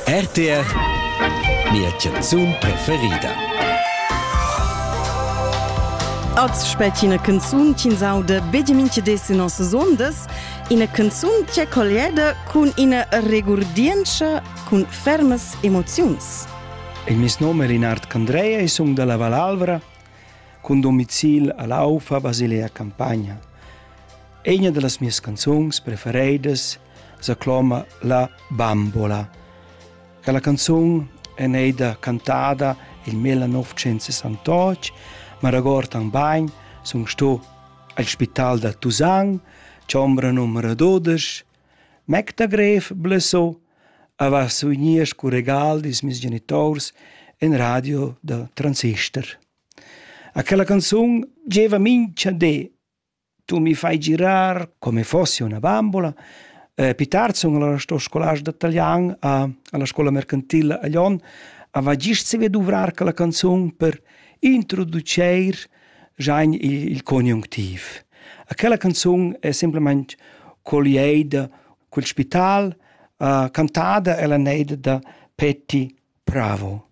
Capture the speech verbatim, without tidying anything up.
R T R, mia canzun preferida. Oggi spetchi una canzun cinzau de Benjamin Cedesi nossas ondas, una canzun che collieda con una regurdienza con fermes emozions. Il mio nome è Linard Candrea e sono della Valalvra, con domicilio a Laufa, Basilea, Campagna. Una delle mie canzoni preferite si chiama La Bambola. La canzone è nata cantata nel millenovecentosessantotto, ma ricordo anche sono sto all'ospedale di Tusan, ciambra numero dodici, Mecta Gref Blessò, aveva sognato con regal dei miei genitori in radio da Transistor. A quella canzone diceva mincia de tu mi fai girare come fossi una bambola. Eh, più tardi sono alla scuola d'italiano alla scuola mercantile a Lyon, aveva giusto veduto uvrare quella canzone per introdurre già il, il congiuntivo. A quella canzone è semplicemente collieda quel spital uh, cantata e la neida da Petty Bravo.